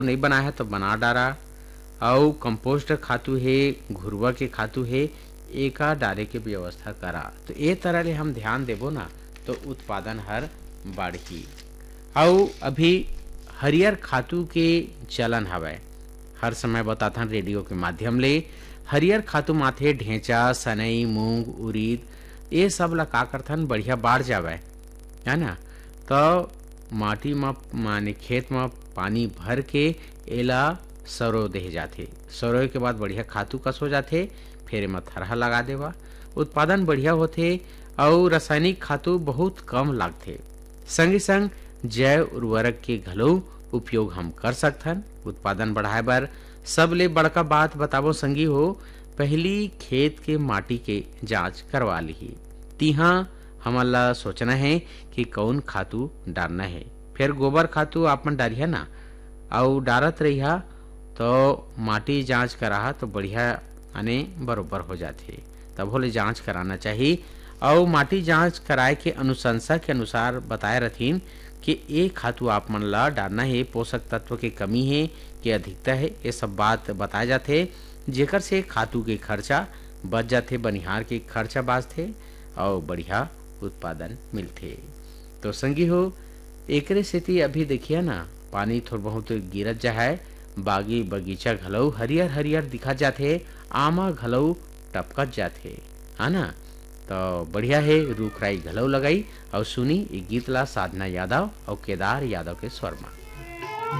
नहीं बनाया है तो बना डारा। और कंपोस्ट खातू है, घुरवा के खातू है, एका डाले के व्यवस्था करा। तो ए तरह ले हम ध्यान देबो ना तो उत्पादन हर बढ़ी। और अभी हरियर खातू के चलन हवय, हर समय बताथन रेडियो के माध्यम ले। हरियर खातू माथे ढेंचा, सनई, मूंग, उरीद ये सब ला का करथन बढ़िया बाढ़ जावे, है ना। तो माटी में माने खेत में पानी भर के एला सरो दे जाथे। सरोए के बाद बढ़िया खातू कस हो जाथे, फिर एमा थरहा लगा देवा। उत्पादन बढ़िया होथे और रासायनिक खातू बहुत कम लागथे। संगे संग जैव उर्वरक के घलो उपयोग हम कर सकथन उत्पादन बढ़ाए बर। सबले बड़का बात बताबो संगी हो, पहली खेत के माटी के जांच करवा ली। तिहा हमन ला सोचना है कि कौन खातू डालना है। फिर गोबर खातू आपन डारिया ना और डारत रहिया तो माटी जांच करा तो बढ़िया आने बरोबर हो जाते। तब होले जांच कराना चाहिए। और माटी जांच कराए के अनुशंसा के अनुसार बताए रथिन कि ये खातू आप मन ला डालना है, पोषक तत्व के कमी है कि अधिकता है, ये सब बात बताए जाते। जेकर से खातू के खर्चा बच जाते, बनिहार के खर्चा बाचते और बढ़िया उत्पादन मिलते। तो संगी हो एकरे सेती अभी देखिए ना पानी थोड़ बहुत गिरत जाए, बागी बगीचा घलऊ हरियर हरियर दिखा जाते, आमा घलऊ टपकत जाते, है ना। तो बढ़िया है रूख राई घलऊ लगाई। और सुनी ये गीत ला साधना यादव और केदार यादव के स्वर में।